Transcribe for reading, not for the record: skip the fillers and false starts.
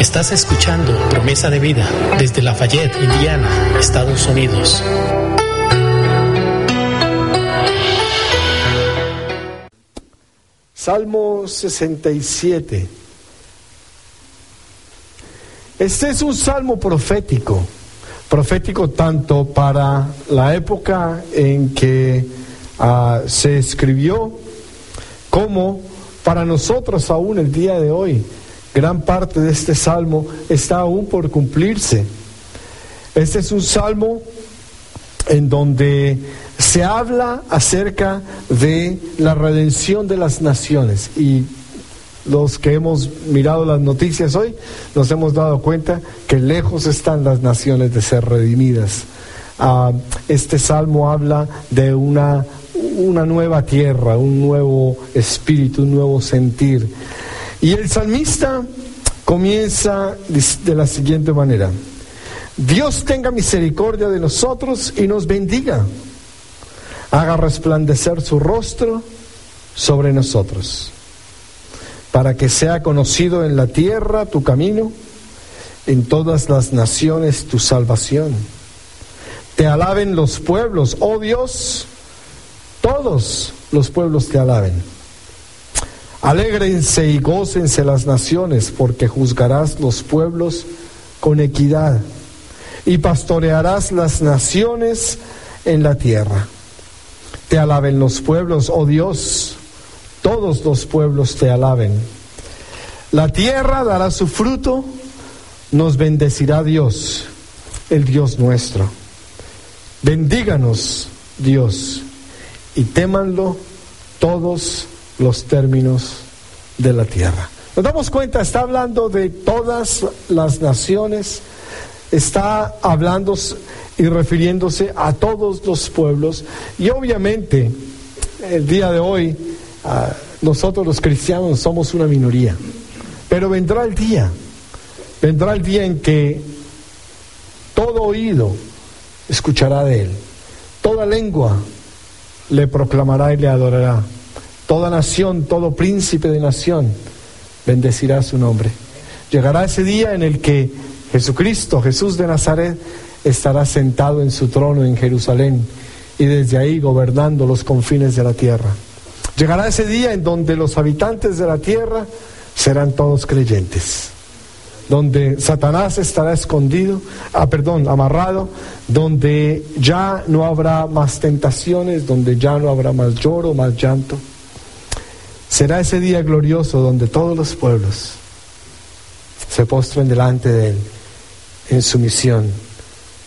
Estás escuchando Promesa de Vida desde Lafayette, Indiana, Estados Unidos. Salmo 67. Este es un salmo profético tanto para la época en que se escribió, como para nosotros aún el día de hoy. Gran parte de este salmo está aún por cumplirse. Este es un salmo en donde se habla acerca de la redención de las naciones, y los que hemos mirado las noticias hoy nos hemos dado cuenta que lejos están las naciones de ser redimidas. Este salmo habla de una nueva tierra, un nuevo espíritu, un nuevo sentir. Y el salmista comienza de la siguiente manera: Dios tenga misericordia de nosotros y nos bendiga, haga resplandecer su rostro sobre nosotros, para que sea conocido en la tierra tu camino, en todas las naciones tu salvación. Te alaben los pueblos, oh Dios, todos los pueblos te alaben. Alégrense y gócense las naciones, porque juzgarás los pueblos con equidad y pastorearás las naciones en la tierra. Te alaben los pueblos, oh Dios, todos los pueblos te alaben. La tierra dará su fruto, nos bendecirá Dios, el Dios nuestro. Bendíganos, Dios, y témanlo todos los términos de la tierra. Nos damos cuenta, está hablando de todas las naciones, está hablando y refiriéndose a todos los pueblos, y obviamente el día de hoy nosotros los cristianos somos una minoría, pero vendrá el día en que todo oído escuchará de él, toda lengua le proclamará y le adorará. Toda nación, todo príncipe de nación bendecirá su nombre. Llegará ese día en el que Jesucristo, Jesús de Nazaret, estará sentado en su trono en Jerusalén, y desde ahí gobernando los confines de la tierra. Llegará ese día en donde los habitantes de la tierra serán todos creyentes, donde Satanás estará amarrado, donde ya no habrá más tentaciones, donde ya no habrá más lloro, más llanto. Será ese día glorioso donde todos los pueblos se postren delante de él en sumisión